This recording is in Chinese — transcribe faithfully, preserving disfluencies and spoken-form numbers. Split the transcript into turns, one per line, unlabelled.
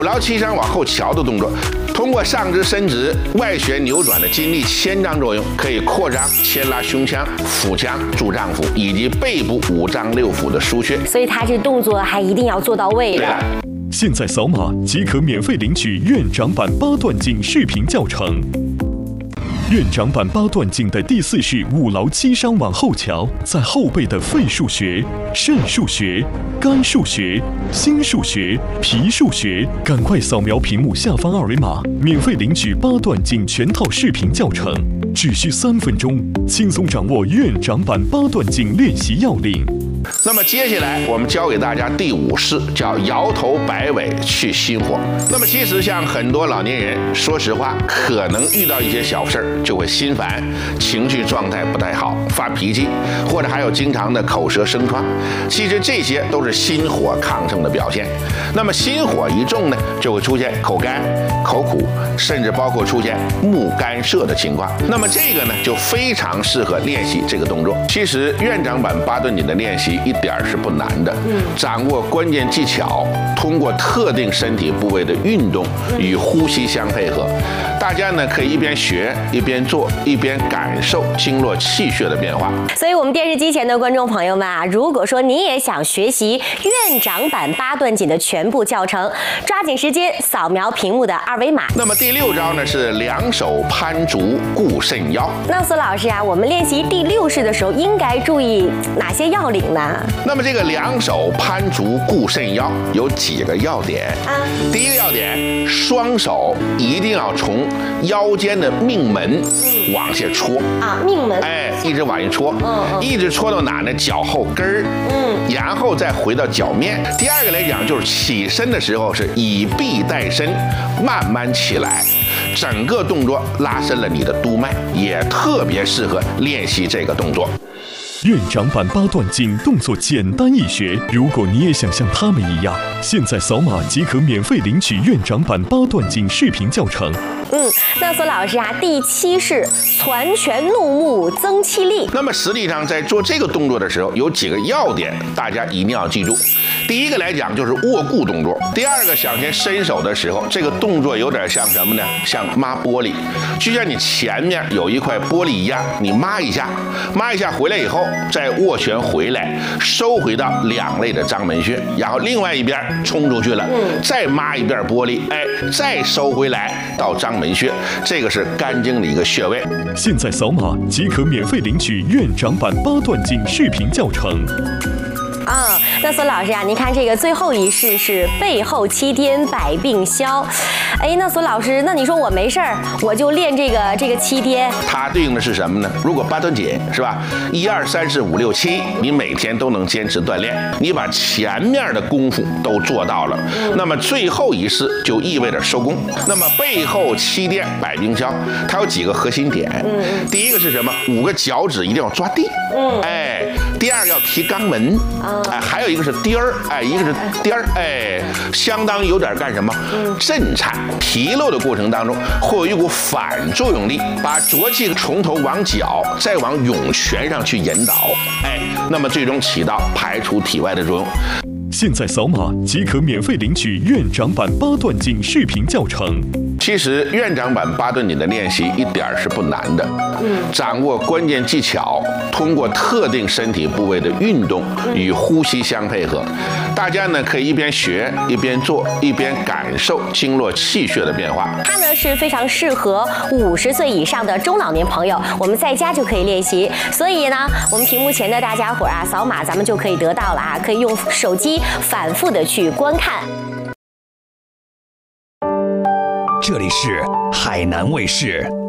五劳七伤往后翘的动作，通过上肢伸直、外旋扭转的筋力牵张作用，可以扩张、牵拉胸腔、腹腔、柱脏腑以及背部五脏六腑的腧穴。
所以他这动作还一定要做到位的。
现在扫码即可免费领取院长版八段锦视频教程。院长版八段锦的第四式五劳七伤往后翘，在后背的肺腧穴、肾腧穴、肝腧穴、心腧穴、脾腧穴，赶快扫描屏幕下方二维码，免费领取八段锦全套视频教程，只需三分钟，轻松掌握院长版八段锦练习要领。
那么接下来我们教给大家第五式，叫摇头摆尾去心火。那么其实像很多老年人，说实话，可能遇到一些小事儿就会心烦，情绪状态不太好，发脾气，或者还有经常的口舌生疮。其实这些都是心火亢盛的表现。那么心火一重呢，就会出现口干、口苦，甚至包括出现目干涩的情况。那么这个呢，就非常适合练习这个动作。其实院长版八段锦的练习一点是不难的，掌握关键技巧，通过特定身体部位的运动与呼吸相配合，大家呢可以一边学一边做，一边感受经络气血的变化。
所以，我们电视机前的观众朋友们啊，如果说你也想学习院长版八段锦的全部教程，抓紧时间扫描屏幕的二维码。
那么第六招呢是两手攀竹固肾腰。
那苏老师啊，我们练习第六式的时候应该注意哪些要领呢？
那么这个两手攀竹固肾腰有几个要点啊？第一个要点，双手一定要从腰间的命门往下戳
啊，命门，
哎，一直往下戳，
嗯嗯，
一直戳到哪呢？脚后跟儿，嗯，然后再回到脚面。第二个来讲，就是起身的时候是以臂带身，慢慢起来。整个动作拉伸了你的督脉，也特别适合练习这个动作。
院长版八段锦动作简单易学，如果你也想像他们一样，现在扫码即可免费领取院长版八段锦视频教程。
嗯，那苏老师啊，第七式攒拳怒目增气力。
那么实际上在做这个动作的时候，有几个要点，大家一定要记住。第一个来讲就是握固动作，第二个向前伸手的时候，这个动作有点像什么呢？像抹玻璃，就像你前面有一块玻璃一样，你抹一下，抹一下回来以后，再握拳回来，收回到两肋的章门穴，然后另外一边冲出去了，再抹一遍玻璃，哎，再收回来到章门穴，这个是肝经的一个穴位。
现在扫码即可免费领取院长版八段锦视频教程。
啊、嗯，那苏老师啊，您看这个最后一式是背后七颠百病消。哎，那苏老师，那你说我没事儿，我就练这个这个七颠，它
对应的是什么呢？如果八段锦是吧，一二三四五六七，你每天都能坚持锻炼，你把前面的功夫都做到了，嗯、那么最后一式就意味着收工。那么背后七颠百病消，它有几个核心点？嗯，第一个是什么？五个脚趾一定要抓地，嗯，哎，第二个要提肛门。哎，还有一个是颠儿，哎，一个是颠儿，哎，相当于有点干什么？震颤、提漏的过程当中，会有一股反作用力，把浊气从头往脚，再往涌泉上去引导，哎，那么最终起到排除体外的作用。
现在扫码即可免费领取院长版八段锦视频教程。
其实院长版八段锦的练习一点是不难的，掌握关键技巧，通过特定身体部位的运动与呼吸相配合，大家呢可以一边学一边做，一边感受经络气血的变化。
它呢是非常适合五十岁以上的中老年朋友，我们在家就可以练习。所以呢，我们屏幕前的大家伙啊，扫码咱们就可以得到了啊，可以用手机反复的去观看。
这里是海南卫视。